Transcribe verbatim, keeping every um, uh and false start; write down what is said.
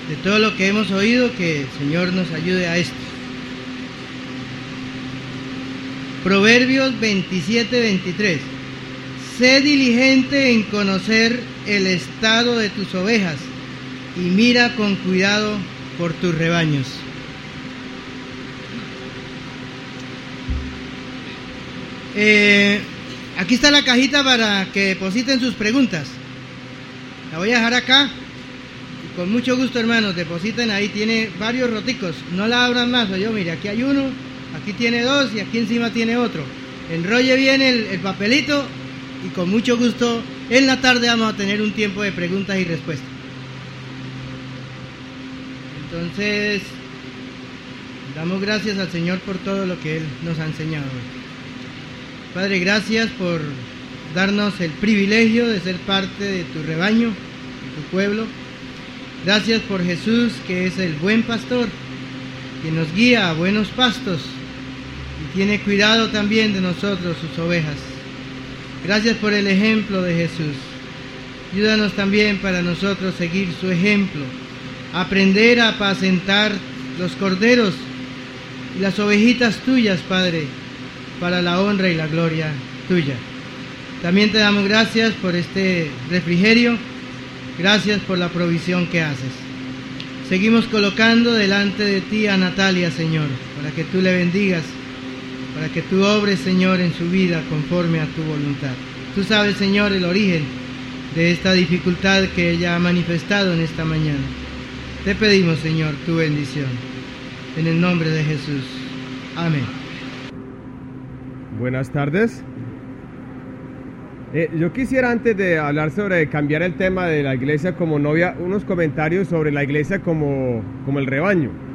de todo lo que hemos oído, que el Señor nos ayude a esto. Proverbios veintisiete, veintitrés. Sé diligente en conocer el estado de tus ovejas y mira con cuidado por tus rebaños. Eh, aquí está la cajita para que depositen sus preguntas. La voy a dejar acá. Y con mucho gusto, hermanos, depositen ahí. Tiene varios roticos. No la abran más. Yo, mire, aquí hay uno, aquí tiene dos y aquí encima tiene otro. Enrolle bien el, el papelito y con mucho gusto en la tarde vamos a tener un tiempo de preguntas y respuestas. Entonces, damos gracias al Señor por todo lo que Él nos ha enseñado. Padre, gracias por darnos el privilegio de ser parte de tu rebaño, de tu pueblo. Gracias por Jesús, que es el buen pastor, que nos guía a buenos pastos y tiene cuidado también de nosotros, sus ovejas. Gracias por el ejemplo de Jesús. Ayúdanos también para nosotros seguir su ejemplo, aprender a apacentar los corderos y las ovejitas tuyas, Padre, para la honra y la gloria tuya. También te damos gracias por este refrigerio, gracias por la provisión que haces. Seguimos colocando delante de ti a Natalia, Señor, para que tú le bendigas, para que tú obres, Señor, en su vida conforme a tu voluntad. Tú sabes, Señor, el origen de esta dificultad que ella ha manifestado en esta mañana. Te pedimos, Señor, tu bendición. En el nombre de Jesús. Amén. Buenas tardes. Eh, yo quisiera, antes de hablar sobre cambiar el tema de la iglesia como novia, unos comentarios sobre la iglesia como, como el rebaño.